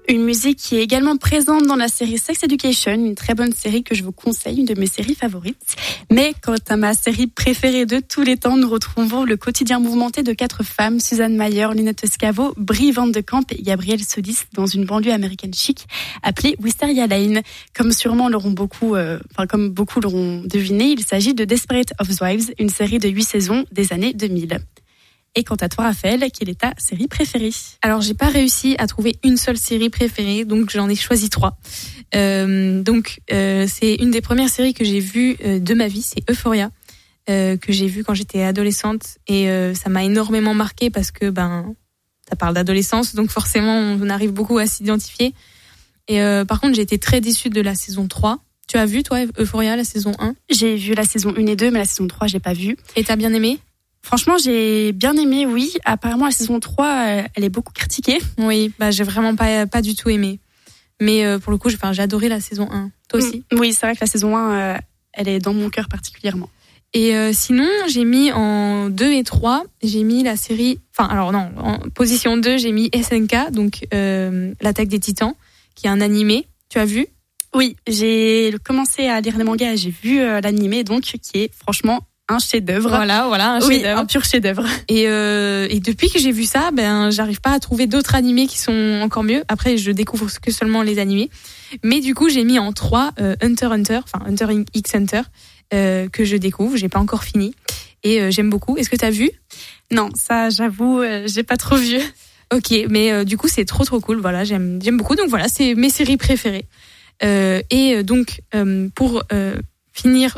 Une musique qui est également présente dans la série Sex Education, une très bonne série que je vous conseille, une de mes séries favorites. Mais quant à ma série préférée de tous les temps, nous retrouvons le quotidien mouvementé de 4 femmes, Suzanne Mayer, Lynette Scavo, Brie Van de Camp et Gabrielle Solis, dans une banlieue américaine chic appelée Wisteria Lane. Comme comme beaucoup l'auront deviné, il s'agit de Desperate Housewives, une série de 8 saisons des années 2000. Et quant à toi, Raphaël, quelle est ta série préférée ? Alors, j'ai pas réussi à trouver une seule série préférée, donc j'en ai choisi 3. C'est une des premières séries que j'ai vues de ma vie, c'est Euphoria, que j'ai vue quand j'étais adolescente, et ça m'a énormément marquée parce que ça parle d'adolescence, donc forcément on arrive beaucoup à s'identifier. Et par contre, j'ai été très déçue de la saison 3. Tu as vu, toi, Euphoria, la saison 1 ? J'ai vu la saison 1 et 2, mais la saison 3, j'ai pas vu. Et t'as bien aimé ? Franchement, j'ai bien aimé, oui. Apparemment, la saison 3, elle est beaucoup critiquée. Oui, j'ai vraiment pas du tout aimé. Mais pour le coup, j'ai adoré la saison 1. Toi aussi ? Oui, c'est vrai que la saison 1, elle est dans mon cœur particulièrement. Et sinon, j'ai mis en 2 et 3, j'ai mis la série... en position 2, j'ai mis SNK, donc l'Attaque des Titans, qui est un animé. Tu as vu ? Oui, j'ai commencé à lire les mangas et j'ai vu l'animé, donc, qui est franchement... un chef-d'œuvre. Voilà, un chef-d'œuvre. Un pur chef-d'œuvre. Et depuis que j'ai vu ça, j'arrive pas à trouver d'autres animés qui sont encore mieux. Après, je découvre que seulement les animés. Mais du coup, j'ai mis en 3 Hunter x Hunter, que je découvre. J'ai pas encore fini. Et j'aime beaucoup. Est-ce que t'as vu ? Non, ça, j'avoue, j'ai pas trop vu. Ok, mais du coup, c'est trop cool. Voilà, j'aime beaucoup. Donc voilà, c'est mes séries préférées. Pour finir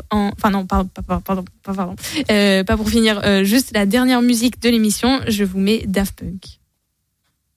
pas pour finir, juste la dernière musique de l'émission, je vous mets Daft Punk.